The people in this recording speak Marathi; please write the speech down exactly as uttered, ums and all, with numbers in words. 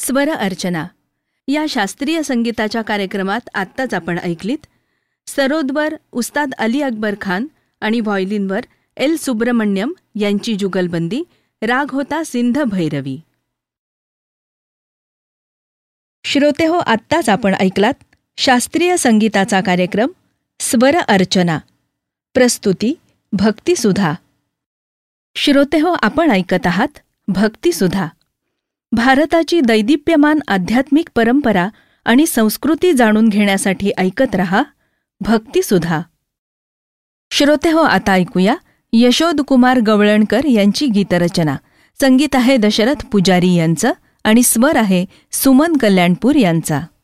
स्वर अर्चना या शास्त्रीय संगीताच्या कार्यक्रमात आत्ताच आपण ऐकलीत सरोदवर उस्ताद अली अकबर खान आणि व्हायोलिनवर एल सुब्रमण्यम यांची जुगलबंदी. राग होता सिंध भैरवी. श्रोतेहो, आत्ताच आपण ऐकलात शास्त्रीय संगीताचा कार्यक्रम स्वर अर्चना. प्रस्तुती भक्तिसुधा. श्रोतेहो, आपण ऐकत आहात भक्तिसुधा. भारताची दैदिप्यमान आध्यात्मिक परंपरा आणि संस्कृती जाणून घेण्यासाठी ऐकत रहा भक्तिसुधा. श्रोतेहो, आता ऐकूया यशोदकुमार गवळणकर यांची गीतरचना. संगीत आहे दशरथ पुजारी यांचं आणि स्वर आहे सुमन कल्याणपूर यांचा.